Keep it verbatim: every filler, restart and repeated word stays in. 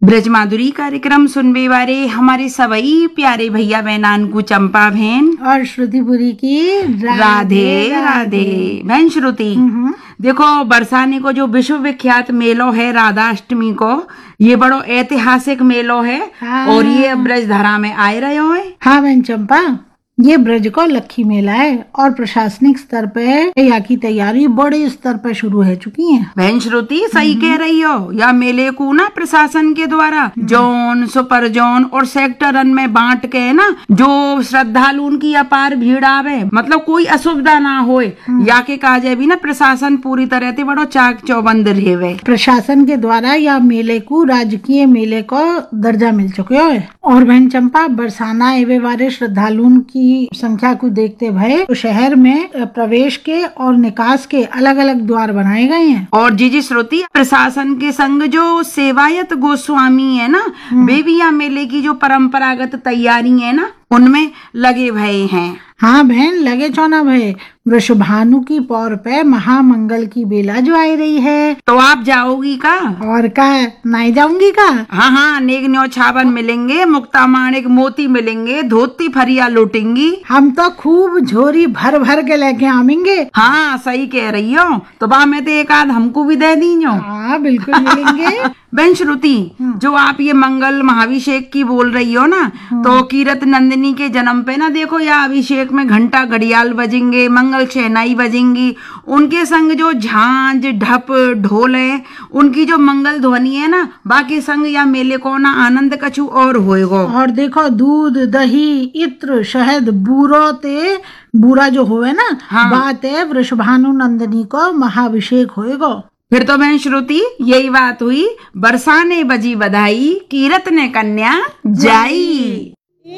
ब्रज माधुरी कार्यक्रम सुनने वाले हमारे सभी प्यारे भैया बहनान को चंपा बहन और श्रुतिपुरी की राधे राधे, राधे। बहन श्रुति, देखो बरसाने को जो विश्व विख्यात मेलो है राधाष्टमी को, ये बड़ो ऐतिहासिक मेलो है। हाँ। और ये ब्रज धारा में आए रहे हो है। हाँ बहन चंपा, ये ब्रज को लक्खी मेला है और प्रशासनिक स्तर पे यहाँ की तैयारी बड़े स्तर पर शुरू हो चुकी है। बहन श्रुति सही कह रही हो। या मेले को ना प्रशासन के द्वारा जोन, सुपर जोन और सेक्टरन में बांट के ना जो श्रद्धालु उनकी अपार भीड़ आवे, मतलब कोई असुविधा ना होए, या के कहा जाए भी ना प्रशासन पूरी तरह से बड़ो चाक चौबंद रहे। प्रशासन के द्वारा यह मेले को राजकीय मेले को दर्जा मिल चुके है। और बहन चंपा, बरसाना आवे वाले श्रद्धालुओं की संख्या को देखते भय तो शहर में प्रवेश के और निकास के अलग अलग द्वार बनाए गए हैं। और जी जी श्रुति, प्रशासन के संग जो सेवायत गोस्वामी है ना, वे भी यहाँ मेले की जो परंपरागत तैयारी है ना उनमें लगे भय हैं। हाँ बहन, लगे चौना भय। वृषभानु की पौर पे महामंगल की बेला जो आई रही है। तो आप जाओगी का? और का नहीं जाऊंगी का? हाँ हाँ, नेक न्योछावन मिलेंगे, मुक्ता माणिक मोती मिलेंगे, धोती फरिया लूटेंगी। हम तो खूब झोरी भर भर के लेके आवेंगे। हाँ सही कह रही हो। तो बा में तो एक आध हमको भी दे दीजो। हाँ बिल्कुल मिलेंगे। बहन श्रुति, जो आप ये मंगल महाभिषेक की बोल रही हो ना, तो कीरत नंदिनी के जन्म पे ना देखो या अभिषेक में घंटा घड़ियाल बजेंगे, मंगल शहनाई बजेंगी, उनके संग जो झांझ ढप ढोल है, उनकी जो मंगल ध्वनि है ना, बाकी संग या मेले को ना आनंद कछु और होएगो। और देखो दूध दही इत्र शहद बूरो ते बूरा जो होवे ना। हाँ। बात है वृषभानु नंदिनी को महाभिषेक होएगो। फिर तो बहन श्रुति यही बात हुई, बरसाने बजी बधाई, कीरत ने कन्या जाई।